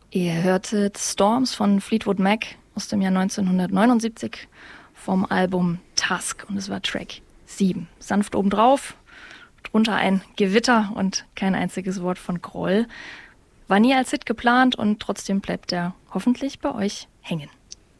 Ihr hörtet Storms von Fleetwood Mac aus dem Jahr 1979 vom Album Tusk und es war Track 7. Sanft obendrauf, drunter ein Gewitter und kein einziges Wort von Groll. War nie als Hit geplant und trotzdem bleibt er hoffentlich bei euch hängen.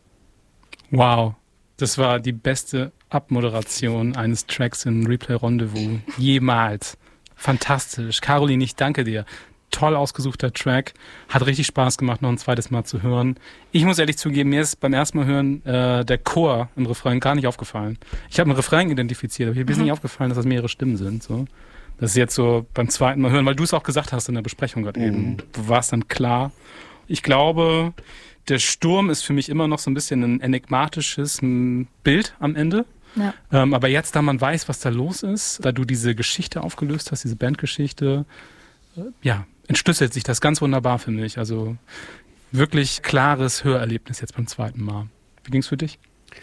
Wow, das war die beste Abmoderation eines Tracks in Replay Rendezvous jemals. Fantastisch. Caroline, ich danke dir. Toll ausgesuchter Track. Hat richtig Spaß gemacht, noch ein zweites Mal zu hören. Ich muss ehrlich zugeben, mir ist beim ersten Mal hören der Chor im Refrain gar nicht aufgefallen. Ich habe einen Refrain identifiziert, aber mir ist nicht aufgefallen, dass das mehrere Stimmen sind. So. Das ist jetzt so beim zweiten Mal hören, weil du es auch gesagt hast in der Besprechung gerade eben. War es dann klar. Ich glaube, der Sturm ist für mich immer noch so ein bisschen ein enigmatisches Bild am Ende. Ja. Aber jetzt, da man weiß, was da los ist, da du diese Geschichte aufgelöst hast, diese Bandgeschichte, entschlüsselt sich das ganz wunderbar für mich. Also wirklich klares Hörerlebnis jetzt beim zweiten Mal. Wie ging's für dich?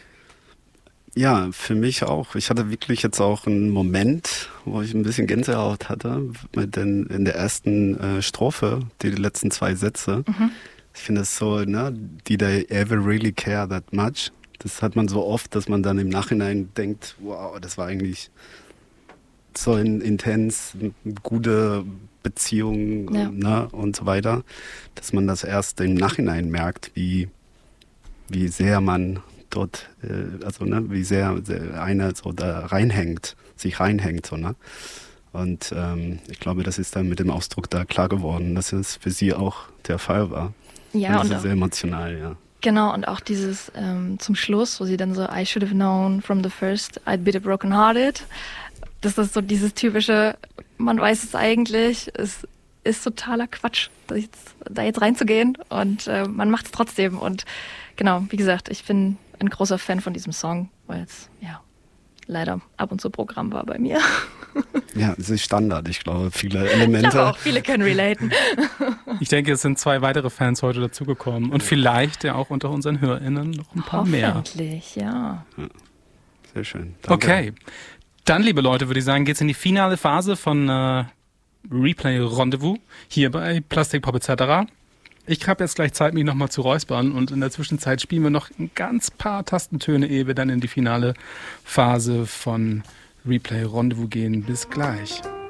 Ja, für mich auch. Ich hatte wirklich jetzt auch einen Moment, wo ich ein bisschen Gänsehaut hatte in der ersten Strophe, die letzten 2 Sätze. Ich finde es so, did I ever really care that much? Das hat man so oft, dass man dann im Nachhinein denkt, wow, das war eigentlich so intens, gute Beziehung, und so weiter, dass man das erst im Nachhinein merkt, wie sehr man dort, wie sehr einer so da sich reinhängt, so, ne? Und ich glaube, das ist dann mit dem Ausdruck da klar geworden, dass es für sie auch der Fall war. Ja, und das ist sehr emotional, ja. Genau, und auch dieses zum Schluss, wo sie dann so, I should have known from the first, I'd be broken hearted. Das ist so dieses typische, man weiß es eigentlich, es ist totaler Quatsch, da jetzt reinzugehen und man macht es trotzdem. Und genau, wie gesagt, ich bin ein großer Fan von diesem Song, weil es leider ab und zu Programm war bei mir. Ja, es ist Standard, ich glaube, viele Elemente. Ich glaube auch, viele können relaten. Ich denke, es sind 2 weitere Fans heute dazugekommen und vielleicht ja auch unter unseren HörerInnen noch ein paar mehr. Hoffentlich, ja. Sehr schön. Danke. Okay. Dann, liebe Leute, würde ich sagen, geht's in die finale Phase von Replay Rendezvous hier bei Plastic Pop etc. Ich habe jetzt gleich Zeit, mich nochmal zu räuspern und in der Zwischenzeit spielen wir noch ein ganz paar Tastentöne, ehe wir dann in die finale Phase von Replay Rendezvous gehen. Bis gleich.